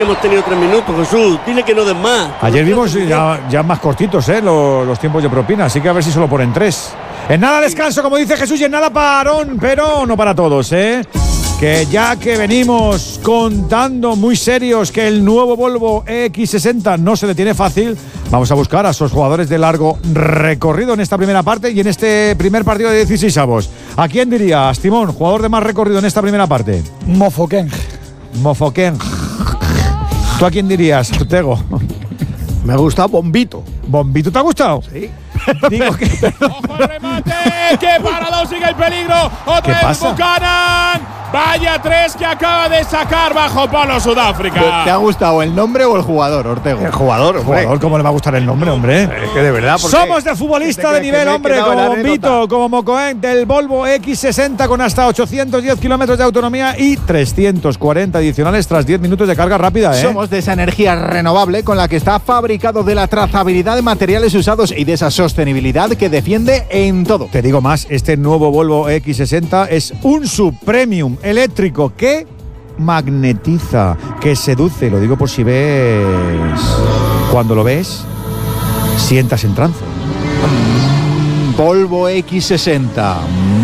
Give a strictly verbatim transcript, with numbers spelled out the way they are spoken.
Hemos tenido tres minutos, Jesús. Dile que no den más. Ayer vimos ya, ya más cortitos, ¿eh? Los, los tiempos de propina, así que a ver si solo ponen tres. En nada descanso, como dice Jesús, y en nada parón, pero no para todos, ¿eh? Que ya que venimos contando muy serios que el nuevo Volvo E X sesenta no se detiene fácil, vamos a buscar a esos jugadores de largo recorrido en esta primera parte y en este primer partido de dieciséis avos. ¿A quién dirías, Timón, jugador de más recorrido en esta primera parte? Mofoken. Mofoken. ¿Tú a quién dirías, Ortego? Me gusta Bombito. ¿Bombito te ha gustado? Sí. Digo que… ¡Ojo al remate! ¡Qué parado! ¡Sigue el peligro! ¡Otra ¿Qué vez pasa? Buchanan! ¡Vaya tres que acaba de sacar bajo palo Sudáfrica! ¿Te ha gustado el nombre o el jugador, Ortego? El jugador, el jugador, ¿cómo le va a gustar el nombre, hombre? Es que de verdad, ¿por qué? Somos de futbolista ¿Te de crees nivel, que me he hombre, quedado en como la Bombito, anécdota? como Mocoen, del Volvo E X sesenta con hasta ochocientos diez kilómetros de autonomía y trescientos cuarenta adicionales tras diez minutos de carga rápida, ¿eh? Somos de esa energía renovable con la que está fabricado, de la trazabilidad de materiales usados y de esa sostenibilidad que defiende en todo. Te digo más, este nuevo Volvo E X sesenta es un subpremium eléctrico que magnetiza, que seduce. Lo digo por si ves… Cuando lo ves, sientas en trance. Volvo E X sesenta.